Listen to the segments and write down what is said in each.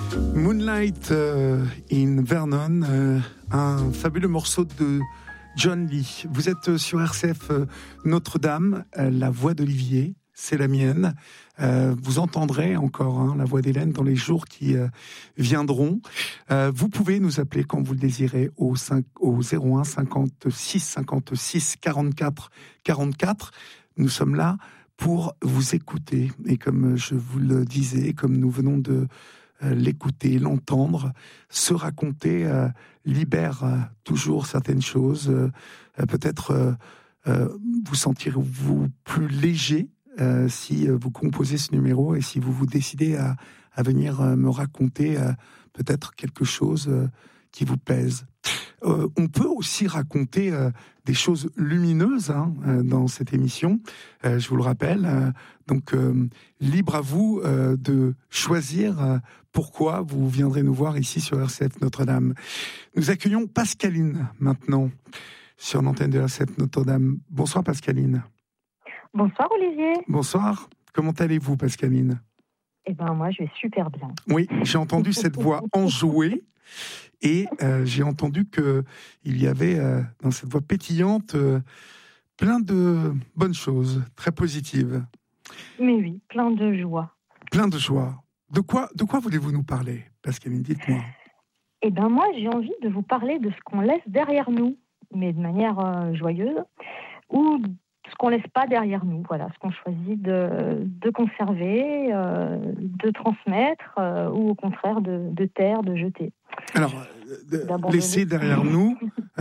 Moonlight in Vernon, un fabuleux morceau de John Lee. Vous êtes sur RCF Notre-Dame, la voix d'Olivier, c'est la mienne. Vous entendrez encore la voix d'Hélène dans les jours qui viendront. Vous pouvez nous appeler quand vous le désirez au 01 56 56 44 44. Nous sommes là pour vous écouter. Et comme je vous le disais, comme nous venons de l'écouter, l'entendre, se raconter libère toujours certaines choses. Peut-être vous sentirez-vous plus léger si vous composez ce numéro et si vous vous décidez à venir me raconter peut-être quelque chose qui vous pèse. On peut aussi raconter des choses lumineuses dans cette émission, je vous le rappelle. Donc, libre à vous de choisir pourquoi vous viendrez nous voir ici sur RCF Notre-Dame. Nous accueillons Pascaline maintenant sur l'antenne de RCF Notre-Dame. Bonsoir Pascaline. Bonsoir Olivier. Bonsoir. Comment allez-vous Pascaline ? Eh bien moi je vais super bien. Oui, j'ai entendu cette voix enjouée. Et j'ai entendu qu'il y avait dans cette voix pétillante plein de bonnes choses, très positives. Mais oui, plein de joie. Plein de joie. De quoi voulez-vous nous parler, Pascaline ? Dites-moi. Eh bien moi j'ai envie de vous parler de ce qu'on laisse derrière nous, mais de manière joyeuse, ou ce qu'on laisse pas derrière nous. Voilà, ce qu'on choisit de conserver, de transmettre, ou au contraire de taire, de jeter. Alors, laisser derrière nous,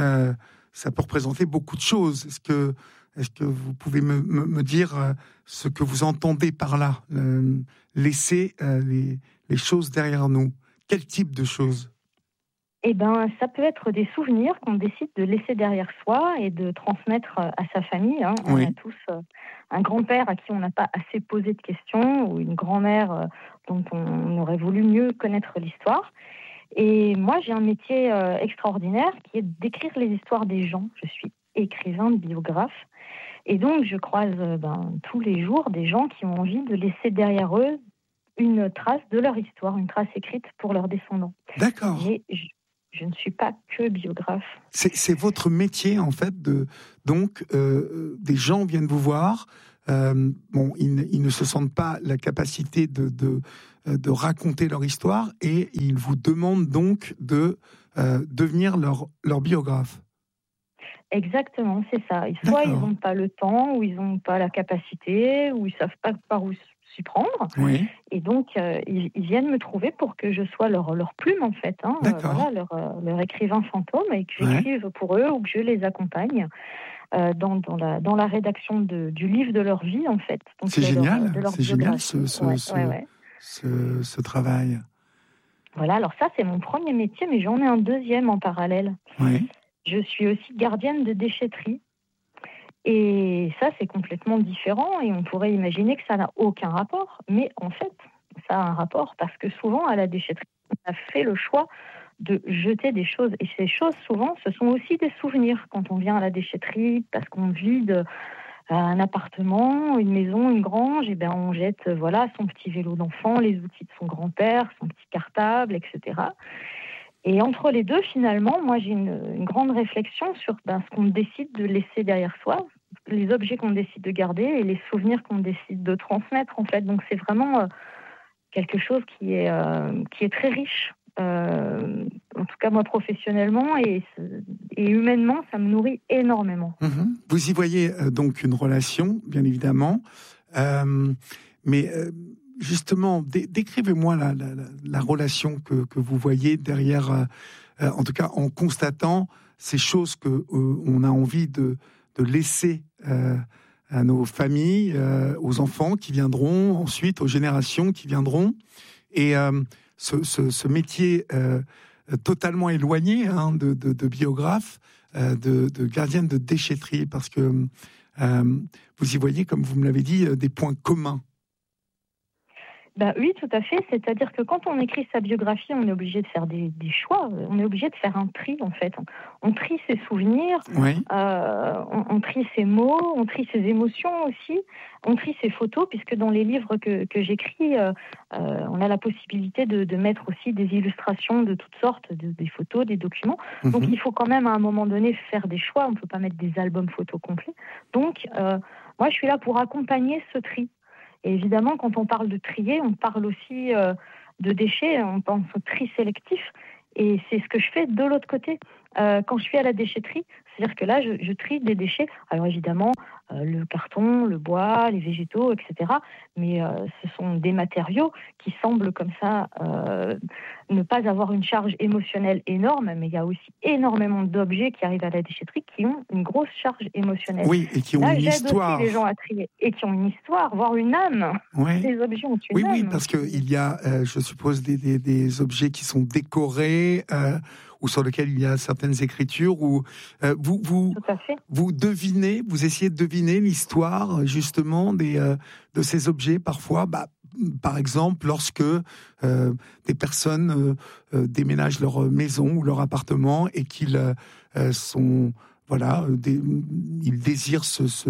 ça peut représenter beaucoup de choses. Est-ce que vous pouvez me dire ce que vous entendez par là, laisser les choses derrière nous ? Quel type de choses ? Eh ben, ça peut être des souvenirs qu'on décide de laisser derrière soi et de transmettre à sa famille. Oui. On a tous un grand-père à qui on n'a pas assez posé de questions ou une grand-mère dont on aurait voulu mieux connaître l'histoire. Et moi, j'ai un métier extraordinaire qui est d'écrire les histoires des gens. Je suis écrivain, biographe. Et donc, je croise tous les jours des gens qui ont envie de laisser derrière eux une trace de leur histoire, une trace écrite pour leurs descendants. D'accord. Mais je ne suis pas que biographe. C'est votre métier, en fait, donc des gens viennent vous voir. Ils ne se sentent pas la capacité de raconter leur histoire et ils vous demandent donc de devenir leur biographe. Exactement, c'est ça. Soit ils n'ont pas le temps, ou ils n'ont pas la capacité, ou ils ne savent pas par où s'y prendre. Oui. Et donc, ils viennent me trouver pour que je sois leur plume, en fait. Voilà, leur écrivain fantôme, et que j'écrive pour eux ou que je les accompagne dans la rédaction du livre de leur vie, en fait. Donc, c'est génial, c'est génial ce travail. Voilà, alors ça, c'est mon premier métier, mais j'en ai un deuxième en parallèle. Oui. Je suis aussi gardienne de déchetterie. Et ça, c'est complètement différent et on pourrait imaginer que ça n'a aucun rapport. Mais en fait, ça a un rapport parce que souvent, à la déchetterie, on a fait le choix de jeter des choses. Et ces choses, souvent, ce sont aussi des souvenirs quand on vient à la déchetterie parce qu'on vide un appartement, une maison, une grange. Et bien, on jette son petit vélo d'enfant, les outils de son grand-père, son petit cartable, etc. Et entre les deux, finalement, moi, j'ai une grande réflexion sur ce qu'on décide de laisser derrière soi, les objets qu'on décide de garder et les souvenirs qu'on décide de transmettre, en fait. Donc, c'est vraiment quelque chose qui est très riche. En tout cas, moi, professionnellement et humainement, ça me nourrit énormément. Mmh. Vous y voyez donc une relation, bien évidemment. Mais... justement, décrivez-moi la relation que vous voyez derrière, en tout cas en constatant ces choses qu'on a envie de laisser à nos familles, aux enfants qui viendront, ensuite aux générations qui viendront. Et ce métier totalement éloigné de biographe, de gardienne de déchetterie, parce que vous y voyez, comme vous me l'avez dit, des points communs. Ben oui, tout à fait. C'est-à-dire que quand on écrit sa biographie, on est obligé de faire des choix. On est obligé de faire un tri, en fait. On trie ses souvenirs, Oui. on trie ses mots, on trie ses émotions aussi, on trie ses photos, puisque dans les livres que j'écris, on a la possibilité de mettre aussi des illustrations de toutes sortes, des photos, des documents. Donc il faut quand même à un moment donné faire des choix. On ne peut pas mettre des albums photos complets. Donc moi, je suis là pour accompagner ce tri. Et évidemment, quand on parle de trier, on parle aussi de déchets, on pense au tri sélectif. Et c'est ce que je fais de l'autre côté. Quand je suis à la déchetterie, c'est-à-dire que là, je trie des déchets. Alors évidemment, le carton, le bois, les végétaux, etc. Mais ce sont des matériaux qui semblent comme ça ne pas avoir une charge émotionnelle énorme, mais il y a aussi énormément d'objets qui arrivent à la déchetterie qui ont une grosse charge émotionnelle. Oui, et qui ont là, une j'aide histoire. aussi les gens à trier, et qui ont une histoire, voire une âme. Ouais. Les objets ont une âme. Oui, parce qu'il y a, je suppose, des objets qui sont décorés, ou sur lesquels il y a certaines écritures, où vous devinez, vous essayez de deviner l'histoire, justement, de ces objets, parfois. Par exemple, lorsque des personnes déménagent leur maison ou leur appartement et qu'ils sont, voilà, ils désirent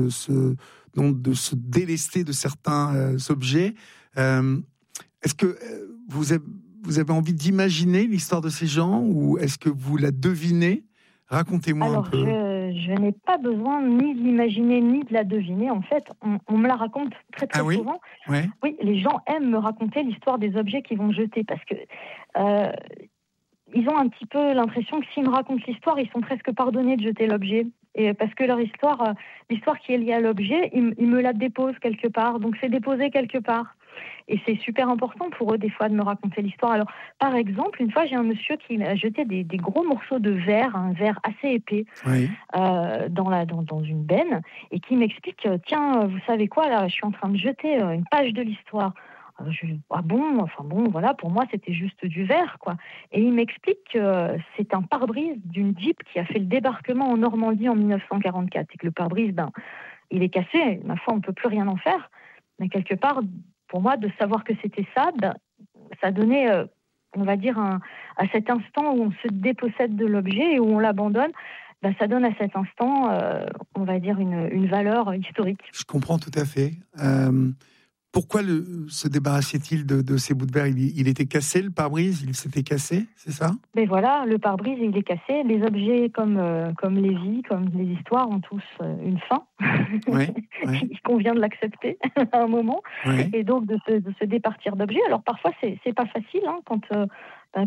de se délester de certains objets. Est-ce que vous avez envie d'imaginer l'histoire de ces gens, ou est-ce que vous la devinez? Racontez-moi un peu. Je n'ai pas besoin ni de l'imaginer ni de la deviner. En fait, on me la raconte très souvent. Ouais. Oui, les gens aiment me raconter l'histoire des objets qu'ils vont jeter parce que ils ont un petit peu l'impression que s'ils me racontent l'histoire, ils sont presque pardonnés de jeter l'objet. Et parce que leur histoire, l'histoire qui est liée à l'objet, ils me la déposent quelque part. Donc c'est déposé quelque part. Et c'est super important pour eux, des fois, de me raconter l'histoire. Alors, par exemple, une fois, j'ai un monsieur qui m'a jeté des gros morceaux de verre, un verre assez épais, dans une benne, et qui m'explique, tiens, vous savez quoi, là, je suis en train de jeter une page de l'histoire. Ah bon, enfin bon, voilà, pour moi, c'était juste du verre, quoi. Et il m'explique que c'est un pare-brise d'une Jeep qui a fait le débarquement en Normandie en 1944, et que le pare-brise, il est cassé, ma foi, on ne peut plus rien en faire. Mais quelque part, pour moi, de savoir que c'était ça, ça donnait, on va dire, à cet instant où on se dépossède de l'objet et où on l'abandonne, ça donne à cet instant, on va dire, une valeur historique. Je comprends tout à fait. Pourquoi se débarrassait-il de ces bouts de verre? Il était cassé, le pare-brise? Il s'était cassé, c'est ça? Mais voilà, le pare-brise, il est cassé. Les objets comme les vies, comme les histoires ont tous une fin. Il convient de l'accepter à un moment. Et donc de se départir d'objets. Alors parfois, c'est pas facile quand